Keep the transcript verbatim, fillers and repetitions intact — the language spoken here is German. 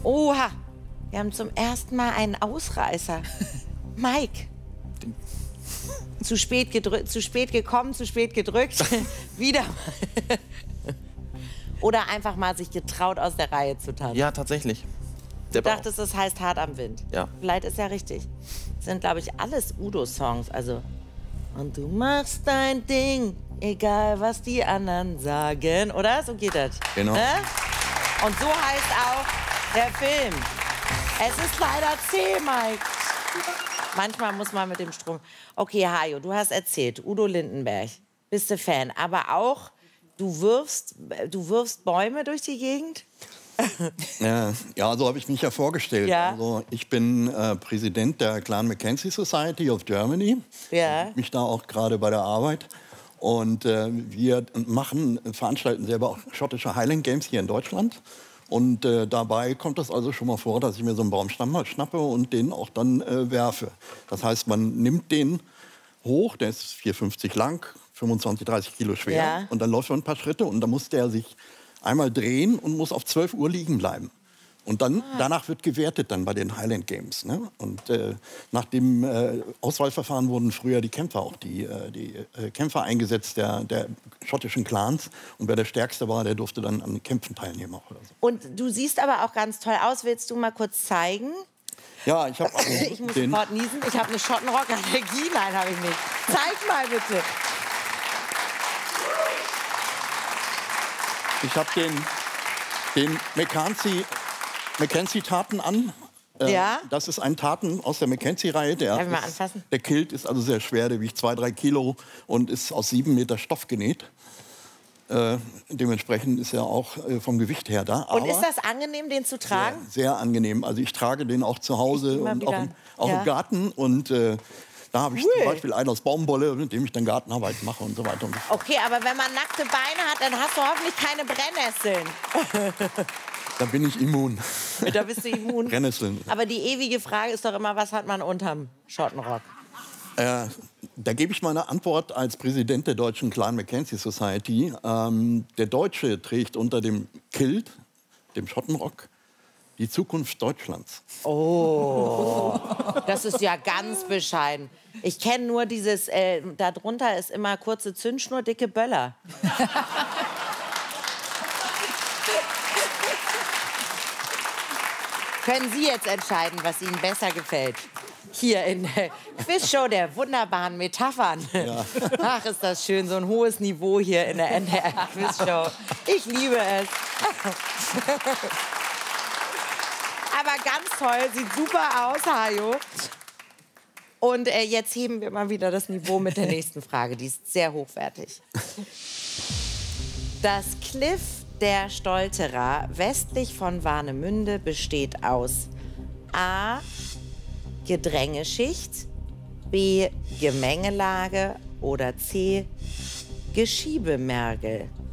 Oha, wir haben zum ersten Mal einen Ausreißer. Mike. Zu spät, gedrückt, zu spät gekommen, zu spät gedrückt. Wieder. Oder einfach mal sich getraut, aus der Reihe zu tanzen. Ja, tatsächlich. Du dachtest, das heißt hart am Wind. Ja. Vielleicht ist ja richtig. Das sind, glaube ich, alles Udo-Songs. Also, und du machst dein Ding, egal was die anderen sagen. Oder? So geht das. Genau. Ne? Und so heißt auch der Film. Es ist leider zäh, Mike. Manchmal muss man mit dem Strom... Okay, Hajo, du hast erzählt, Udo Lindenberg, bist du Fan. Aber auch, du wirfst, du wirfst Bäume durch die Gegend? Ja, ja, so habe ich mich ja vorgestellt. Ja. Also, ich bin äh, Präsident der Clan McKenzie Society of Germany. Ja. Ich mich da auch gerade bei der Arbeit. Und äh, wir machen, veranstalten selber auch schottische Highland Games hier in Deutschland. Und äh, dabei kommt es also schon mal vor, dass ich mir so einen Baumstamm mal schnappe und den auch dann äh, werfe. Das heißt, man nimmt den hoch, der ist vier fünfzig lang, fünfundzwanzig, dreißig Kilo schwer. Ja. Und dann läuft man ein paar Schritte und dann muss der sich einmal drehen und muss auf zwölf Uhr liegen bleiben. Und dann, Ah. danach wird gewertet dann bei den Highland Games. Ne? Und äh, nach dem äh, Auswahlverfahren wurden früher die Kämpfer, auch die, äh, die äh, Kämpfer eingesetzt der, der schottischen Clans. Und wer der Stärkste war, der durfte dann an Kämpfen teilnehmen. Auch oder so. Und du siehst aber auch ganz toll aus. Willst du mal kurz zeigen? Ja, ich habe also Ich muss den, sofort niesen. Ich habe eine Schottenrock-Allergie. Nein, habe ich nicht. Zeig mal bitte. ich hab den, den McKenzie, McKenzie Taten an. Äh, Ja. Das ist ein Taten aus der McKenzie-Reihe. Der, Darf ich mal ist- anfassen? der Kilt ist also sehr schwer, der wiegt zwei, drei Kilo und ist aus sieben Meter Stoff genäht. Äh, dementsprechend ist er auch äh, vom Gewicht her da. Und Aber ist das angenehm, den zu tragen? Sehr, sehr angenehm. Also ich trage den auch zu Hause Immer und auch, wieder. im, auch Ja. im Garten. Und äh, da habe ich Cool. zum Beispiel einen aus Baumwolle, mit dem ich dann Gartenarbeit mache und so weiter. Und so fort. Okay, aber wenn man nackte Beine hat, dann hast du hoffentlich keine Brennnesseln. Da bin ich immun. Da bist du immun. Brennnesseln. Aber die ewige Frage ist doch immer, was hat man unterm Schottenrock? Äh, da gebe ich meine Antwort als Präsident der deutschen Clan McKenzie Society. Ähm, der Deutsche trägt unter dem Kilt, dem Schottenrock, die Zukunft Deutschlands. Oh, das ist ja ganz bescheiden. Ich kenne nur dieses, äh, darunter ist immer kurze Zündschnur, dicke Böller. Können Sie jetzt entscheiden, was Ihnen besser gefällt? Hier in der Quizshow der wunderbaren Metaphern. Ja. Ach, ist das schön, so ein hohes Niveau hier in der N D R-Quizshow. Ich liebe es. Aber ganz toll, sieht super aus, Hajo. Und äh, jetzt heben wir mal wieder das Niveau mit der nächsten Frage. Die ist sehr hochwertig. Das Kliff der Stolterer westlich von Warnemünde besteht aus A. Gedrängeschicht, B. Gemengelage oder C. Geschiebemergel.